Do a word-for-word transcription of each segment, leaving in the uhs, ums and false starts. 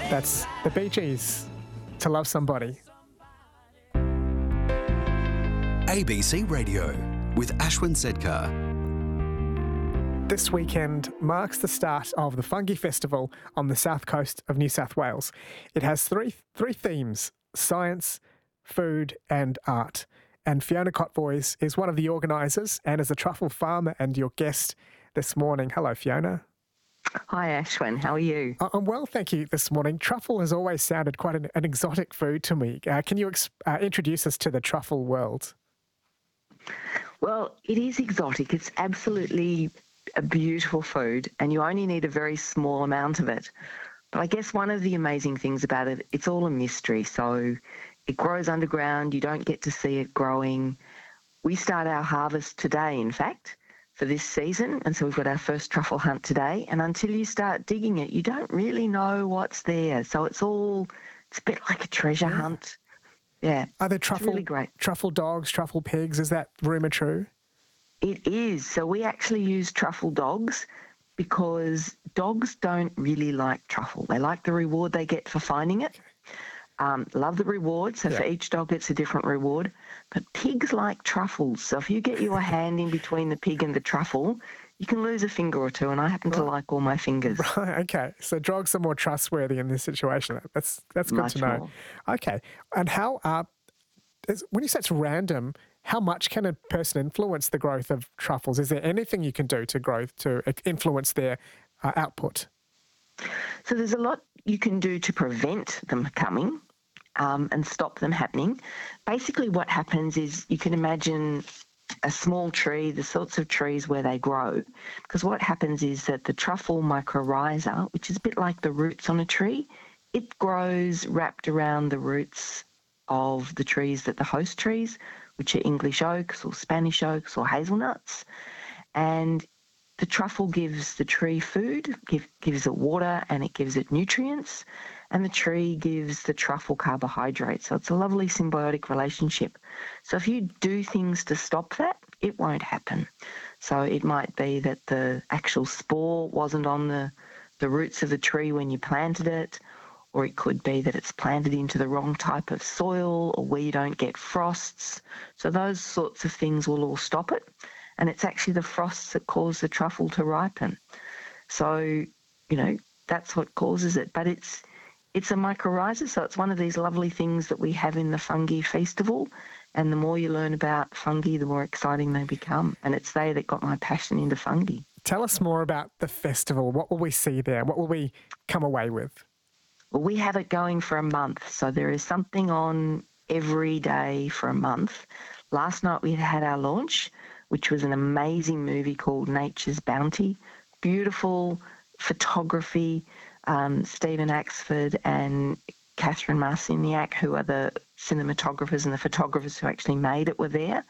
That's the Bee Gees, To Love Somebody. A B C Radio with Ashwin Sedkar. This weekend marks the start of the Fungi Festival on the south coast of New South Wales. It has three three themes: science, food and art. And Fiona Kotvoies is one of the organisers and is a truffle farmer and your guest this morning. Hello, Fiona. Hi, Ashwin. How are you? I'm well, thank you, this morning. Truffle has always sounded quite an, an exotic food to me. Uh, can you ex- uh, introduce us to the truffle world? Well, it is exotic. It's absolutely a beautiful food, and you only need a very small amount of it. But I guess one of the amazing things about it, it's all a mystery. So it grows underground. You don't get to see it growing. We start our harvest today, in fact, for this season, and so we've got our first truffle hunt today, and until you start digging it, you don't really know what's there. So it's all, it's a bit like a treasure Yeah. hunt. Yeah. Are there It's truffle, really great. truffle dogs, truffle pigs? Is that rumour true? It is. So we actually use truffle dogs because dogs don't really like truffle. They like the reward they get for finding it. Um, love the reward. So Yeah. for each dog, it's a different reward. But pigs like truffles. So if you get your hand in between the pig and the truffle, you can lose a finger or two. And I happen to like all my fingers. Right, okay. So dogs are more trustworthy in this situation. That's that's good Much to know. more. Okay. And how, uh, is, when you say it's random, how much can a person influence the growth of truffles? Is there anything you can do to grow, to influence their uh, output? So there's a lot you can do to prevent them coming um, and stop them happening. Basically what happens is you can imagine a small tree, the sorts of trees where they grow, because what happens is that the truffle mycorrhiza, which is a bit like the roots on a tree, it grows wrapped around the roots of the trees that the host trees, which are English oaks or Spanish oaks or hazelnuts. And the truffle gives the tree food, give, gives it water, and it gives it nutrients, and the tree gives the truffle carbohydrates. So it's a lovely symbiotic relationship. So if you do things to stop that, it won't happen. So it might be that the actual spore wasn't on the, the roots of the tree when you planted it, or it could be that it's planted into the wrong type of soil or where you don't get frosts. So those sorts of things will all stop it. And it's actually the frosts that cause the truffle to ripen. So, you know, that's what causes it. But it's it's a mycorrhiza, so it's one of these lovely things that we have in the Fungi Festival. And the more you learn about fungi, the more exciting they become. And it's they that got my passion into fungi. Tell us more about the festival. What will we see there? What will we come away with? Well, we have it going for a month. So there is something on every day for a month. Last night we had our launch, which was an amazing movie called Nature's Bounty. Beautiful photography. Um, Stephen Axford and Catherine Marciniak, who are the cinematographers and the photographers who actually made it, were there.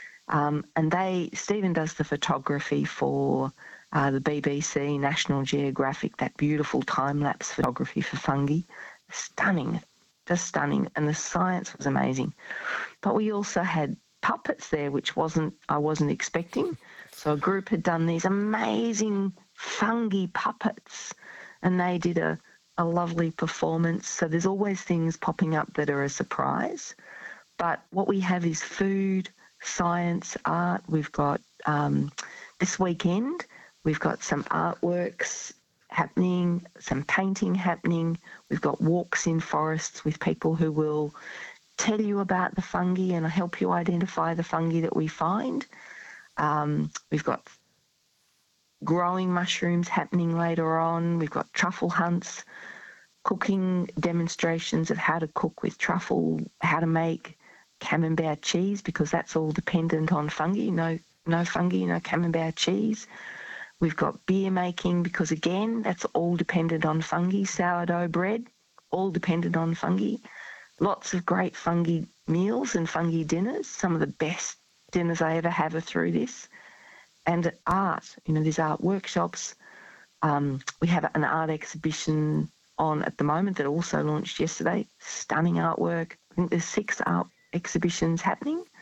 Um, and they, Stephen does the photography for uh, the B B C, National Geographic, that beautiful time-lapse photography for fungi. Stunning, just stunning. And the science was amazing. But we also had puppets there, which wasn't I wasn't expecting. So a group had done these amazing fungi puppets, and they did a, a lovely performance. So there's always things popping up that are a surprise. But what we have is food, science, art. We've got um, this weekend, we've got some artworks happening, some painting happening. We've got walks in forests with people who will tell you about the fungi and help you identify the fungi that we find. Um, we've got growing mushrooms happening later on. We've got truffle hunts, cooking demonstrations of how to cook with truffle, how to make camembert cheese, because that's all dependent on fungi. No, no fungi, no camembert cheese. We've got beer making, because again, that's all dependent on fungi. Sourdough bread, all dependent on fungi. Lots of great fungi meals and fungi dinners. Some of the best dinners I ever have are through this. And art, you know, there's art workshops. Um, we have an art exhibition on at the moment that also launched yesterday. Stunning artwork. I think there's six art exhibitions happening.